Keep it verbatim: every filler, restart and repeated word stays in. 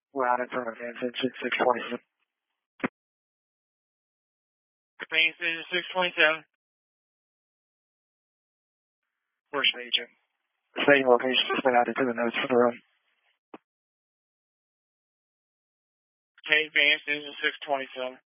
We're out in front of Advance Engine six twenty-seven. Advance Engine six twenty-seven. Where's the agent? The staging location has been added to the notes for the run. Okay, Advance Engine six twenty-seven.